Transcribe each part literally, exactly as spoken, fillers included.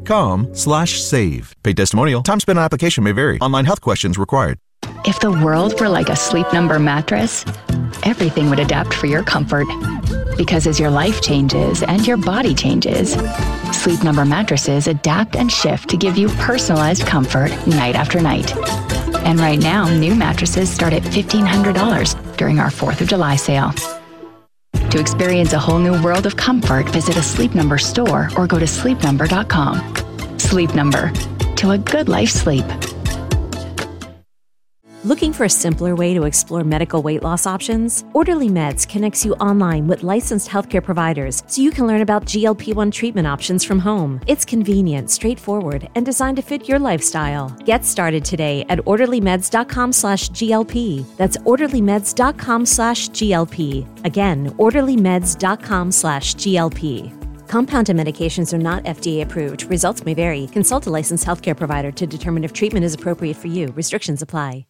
com slash save. Paid testimonial. Time spent on application may vary. Online health questions required. If the world were like a Sleep Number mattress, everything would adapt for your comfort. Because as your life changes and your body changes, Sleep Number mattresses adapt and shift to give you personalized comfort night after night. And right now, new mattresses start at fifteen hundred dollars during our fourth of July sale. To experience a whole new world of comfort, visit a Sleep Number store or go to sleep number dot com. Sleep Number. To a good life sleep. Looking for a simpler way to explore medical weight loss options? Orderly Meds connects you online with licensed healthcare providers so you can learn about G L P one treatment options from home. It's convenient, straightforward, and designed to fit your lifestyle. Get started today at orderly meds dot com slash G L P. That's orderly meds dot com slash G L P. Again, orderly meds dot com slash G L P. Compounded medications are not F D A approved. Results may vary. Consult a licensed healthcare provider to determine if treatment is appropriate for you. Restrictions apply.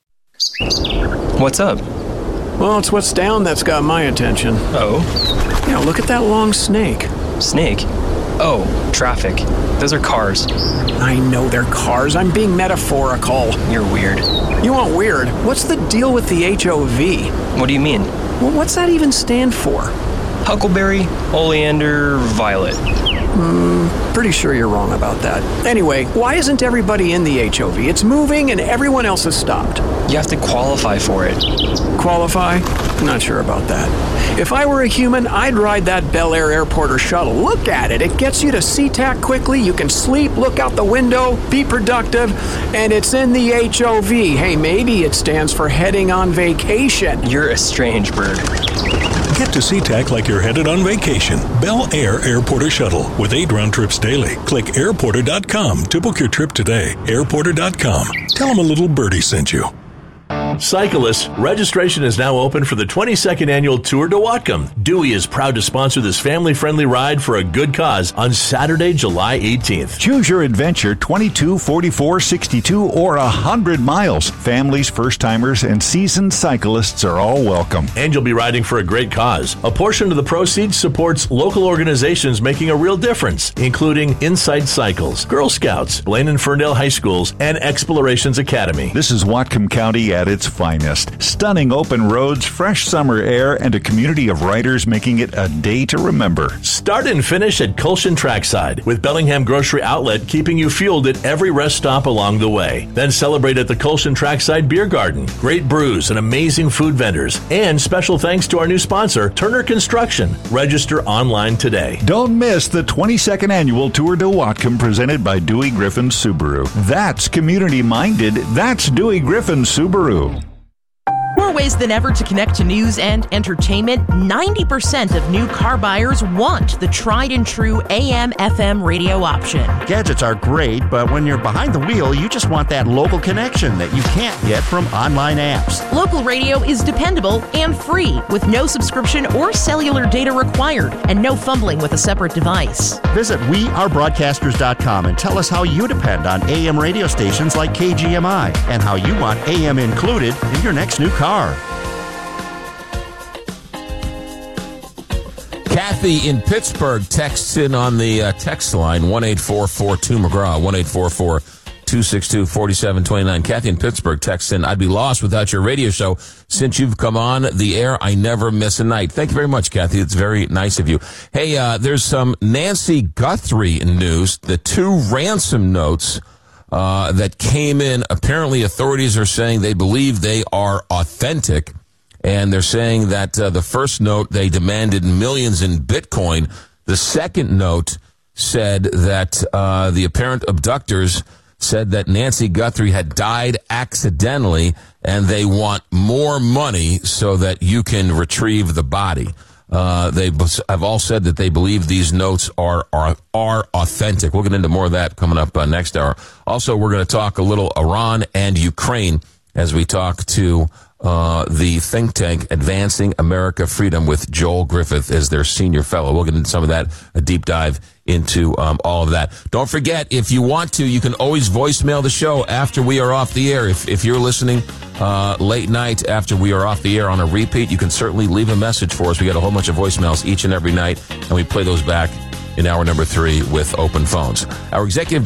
What's up? Well, it's what's down that's got my attention. Oh? Yeah, look at that long snake. Snake? Oh, traffic. Those are cars. I know they're cars. I'm being metaphorical. You're weird. You want weird? What's the deal with the H O V? What do you mean? Well, what's that even stand for? Huckleberry, oleander, violet. Hmm, pretty sure you're wrong about that. Anyway, why isn't everybody in the H O V? It's moving and everyone else has stopped. You have to qualify for it. Qualify? Not sure about that. If I were a human, I'd ride that Bel Air airport or shuttle. Look at it. It gets you to SeaTac quickly. You can sleep, look out the window, be productive, and it's in the H O V. Hey, maybe it stands for heading on vacation. You're a strange bird. Get to SeaTac like you're headed on vacation. Bel Air Airport or Shuttle with eight round trips daily. Click airporter dot com to book your trip today. airporter dot com. Tell them a little birdie sent you. Cyclists, registration is now open for the twenty-second Annual Tour de Whatcom. Dewey is proud to sponsor this family-friendly ride for a good cause on Saturday, July eighteenth. Choose your adventure, twenty-two, forty-four, sixty-two, or one hundred miles. Families, first-timers, and seasoned cyclists are all welcome. And you'll be riding for a great cause. A portion of the proceeds supports local organizations making a real difference, including Inside Cycles, Girl Scouts, Blaine and Ferndale High Schools, and Explorations Academy. This is Whatcom County at its finest. Stunning open roads, fresh summer air, and a community of riders making it a day to remember. Start and finish at Colshan Trackside, with Bellingham Grocery Outlet keeping you fueled at every rest stop along the way. Then celebrate at the Colshan Trackside Beer Garden. Great brews and amazing food vendors. And special thanks to our new sponsor, Turner Construction. Register online today. Don't miss the twenty-second Annual Tour de Whatcom presented by Dewey Griffin Subaru. That's community-minded. That's Dewey Griffin Subaru. More ways than ever to connect to news and entertainment. ninety percent of new car buyers want the tried and true A M F M radio option. Gadgets are great, but when you're behind the wheel, you just want that local connection that you can't get from online apps. Local radio is dependable and free, with no subscription or cellular data required, and no fumbling with a separate device. Visit we are broadcasters dot com and tell us how you depend on A M radio stations like K G M I and how you want A M included in your next new car. Kathy in Pittsburgh texts in on the uh, text line one eight four four two McGraw, one eight four four two six two four seven two nine. Kathy in Pittsburgh texts in, I'd be lost without your radio show. Since you've come on the air, I never miss a night. Thank you very much, Kathy. It's very nice of you. Hey, uh, there's some Nancy Guthrie news. The two ransom notes uh, that came in, apparently authorities are saying they believe they are authentic. And they're saying that uh, the first note, they demanded millions in Bitcoin. The second note said that uh, the apparent abductors said that Nancy Guthrie had died accidentally, and they want more money so that you can retrieve the body. Uh, they have all said that they believe these notes are are, are authentic. We'll get into more of that coming up uh, next hour. Also, we're going to talk a little Iran and Ukraine as we talk to Uh, the think tank Advancing America Freedom with Joel Griffith as their senior fellow. We'll get into some of that, a deep dive into um, all of that. Don't forget, if you want to, you can always voicemail the show after we are off the air. If, if you're listening uh, late night after we are off the air on a repeat, you can certainly leave a message for us. We get a whole bunch of voicemails each and every night, and we play those back in hour number three with open phones. Our executive